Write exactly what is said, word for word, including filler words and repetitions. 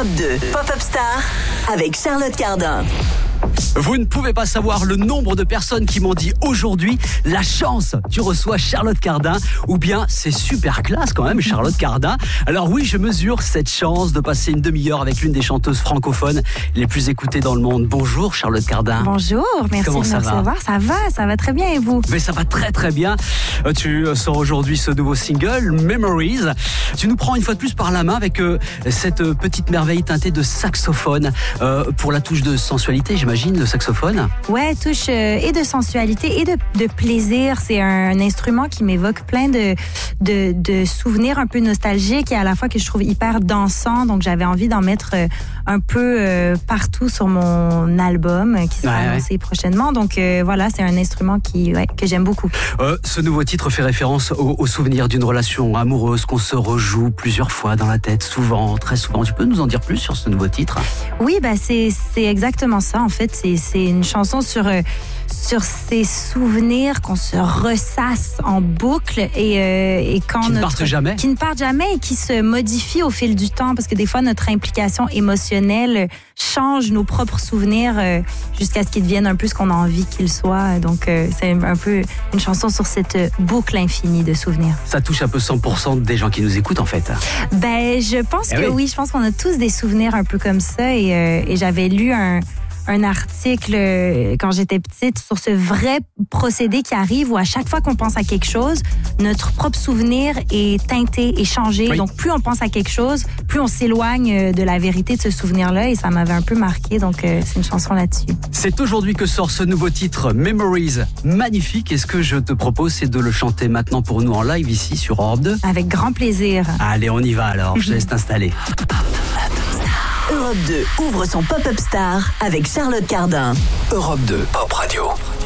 Europe deux, Pop-Up Star avec Charlotte Cardin. Vous ne pouvez pas savoir le nombre de personnes qui m'ont dit aujourd'hui la chance, tu reçois Charlotte Cardin, ou bien c'est super classe quand même Charlotte Cardin. Alors oui, je mesure cette chance de passer une demi-heure avec l'une des chanteuses francophones les plus écoutées dans le monde. Bonjour Charlotte Cardin. Bonjour, merci Comment de ça me va recevoir. Ça va, ça va très bien, et vous? Mais ça va très très bien. Tu sors aujourd'hui ce nouveau single, Memories. Tu nous prends une fois de plus par la main avec euh, cette petite merveille teintée de saxophone euh, pour la touche de sensualité, j'imagine, le saxophone. Ouais, touche euh, et de sensualité et de, de plaisir. C'est un, un instrument qui m'évoque plein de, de, de souvenirs un peu nostalgiques et à la fois que je trouve hyper dansant. Donc j'avais envie d'en mettre euh, un peu euh, partout sur mon album euh, qui sera ouais, annoncé ouais. prochainement. Donc euh, voilà, c'est un instrument qui, ouais, que j'aime beaucoup. Euh, ce nouveau titre fait référence au, au souvenir d'une relation amoureuse qu'on se rejoue plusieurs fois dans la tête, souvent, très souvent. Tu peux nous en dire plus sur ce nouveau titre? Oui, bah c'est, c'est exactement ça. En fait, c'est, c'est une chanson sur, euh, sur ces souvenirs qu'on se ressasse en boucle et, euh, et quand Qui ne notre, partent jamais. Qui ne partent jamais et qui se modifient au fil du temps parce que des fois, notre implication émotionnelle change nos propres souvenirs euh, jusqu'à ce qu'ils deviennent un peu ce qu'on a envie qu'ils soient. Donc, euh, c'est un peu une chanson sur cette boucle infinie de souvenirs. Ça touche un peu cent pour cent des gens qui nous écoutent en fait. Ben, je pense Eh que oui. oui. Je pense qu'on a tous des souvenirs un peu comme ça et, euh, et j'avais lu un un article euh, quand j'étais petite sur ce vrai procédé qui arrive où à chaque fois qu'on pense à quelque chose, notre propre souvenir est teinté et changé. Oui. Donc plus on pense à quelque chose, plus on s'éloigne de la vérité de ce souvenir-là et ça m'avait un peu marqué. Donc euh, c'est une chanson là-dessus. C'est aujourd'hui que sort ce nouveau titre, Memories, magnifique. Et ce que je te propose, c'est de le chanter maintenant pour nous en live ici sur Europe deux. Avec grand plaisir. Allez, on y va alors, je te laisse t'installer. Europe deux ouvre son Pop-Up Star avec Charlotte Cardin. Europe deux Pop Radio.